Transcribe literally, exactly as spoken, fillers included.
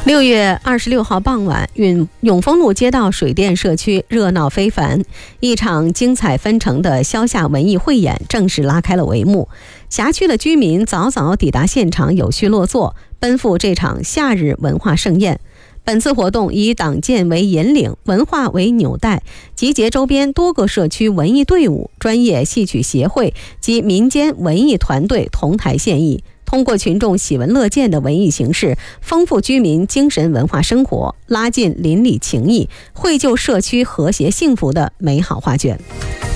六月二十六号傍晚，永永丰路街道水电社区热闹非凡，一场精彩纷呈的消夏文艺汇演正式拉开了帷幕。辖区的居民早早抵达现场，有序落座，奔赴这场夏日文化盛宴。本次活动以党建为引领，文化为纽带，集结周边多个社区文艺队伍、专业戏曲协会及民间文艺团队同台献艺，通过群众喜闻乐见的文艺形式，丰富居民精神文化生活，拉近邻里情谊，绘就社区和谐幸福的美好画卷。